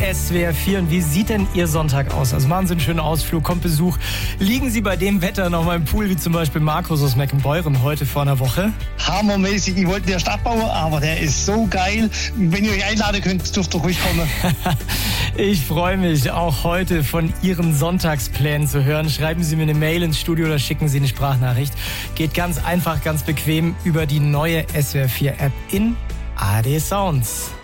SWR 4. Und wie sieht denn Ihr Sonntag aus? Also machen Sie einen schönen Ausflug, kommt Besuch. Liegen Sie bei dem Wetter noch mal im Pool, wie zum Beispiel Markus aus Meckenbeuren heute vor einer Woche? Hammermäßig. Ich wollte den Stadtbauer, aber der ist so geil. Wenn ihr euch einladen könnt, dürft ihr ruhig kommen. Ich freue mich, auch heute von Ihren Sonntagsplänen zu hören. Schreiben Sie mir eine Mail ins Studio oder schicken Sie eine Sprachnachricht. Geht ganz einfach, ganz bequem über die neue SWR 4 App in ARD Sounds.